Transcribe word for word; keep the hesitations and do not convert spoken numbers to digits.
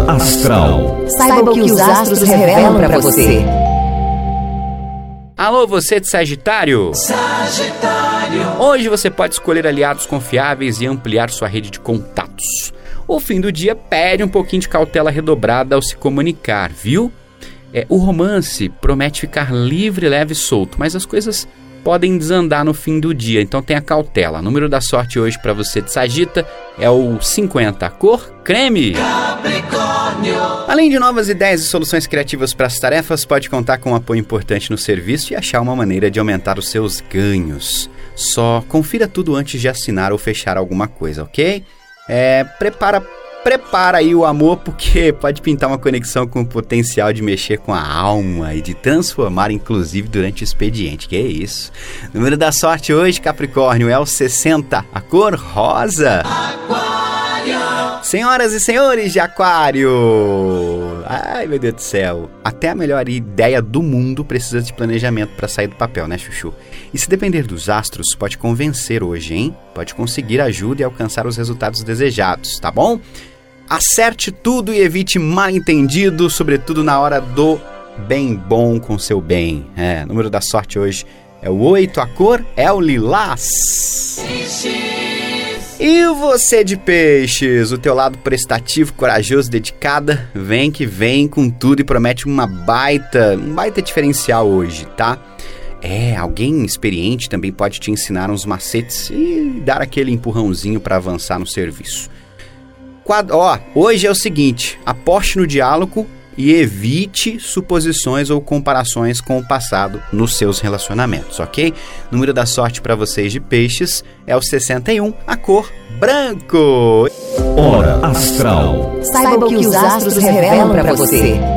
Hora Astral. Saiba o que os astros revelam para você. Alô, você de Sagitário? Sagitário. Hoje você pode escolher aliados confiáveis e ampliar sua rede de contatos. O fim do dia pede um pouquinho de cautela redobrada ao se comunicar, viu? É, o romance promete ficar livre, leve e solto, mas as coisas podem desandar no fim do dia, então tenha cautela. O número da sorte hoje para você de Sagita é o cinquenta, a cor creme. Capricórnio. Além de novas ideias e soluções criativas para as tarefas, pode contar com um apoio importante no serviço e achar uma maneira de aumentar os seus ganhos. Só confira tudo antes de assinar ou fechar alguma coisa, ok? É, prepara, prepara aí o amor, porque pode pintar uma conexão com o potencial de mexer com a alma e de transformar, inclusive, durante o expediente. Que é isso? O número da sorte hoje, Capricórnio, é o sessenta, a cor rosa. Aquário. Senhoras e senhores de Aquário! Ai, meu Deus do céu! Até a melhor ideia do mundo precisa de planejamento para sair do papel, né, Chuchu? E se depender dos astros, pode convencer hoje, hein? Pode conseguir ajuda e alcançar os resultados desejados, tá bom? Acerte tudo e evite mal-entendido, sobretudo na hora do bem bom com seu bem. É, o número da sorte hoje é o oito, a cor é o lilás. E você de Peixes, o teu lado prestativo, corajoso, dedicada, vem que vem com tudo e promete uma baita, um baita diferencial hoje, tá? É, alguém experiente também pode te ensinar uns macetes e dar aquele empurrãozinho para avançar no serviço. Quad... Ó, hoje é o seguinte, aposte no diálogo e evite suposições ou comparações com o passado nos seus relacionamentos, ok? O número da sorte para vocês de Peixes é o sessenta e um, a cor branco. Hora Astral. Saiba o que os astros revelam para você.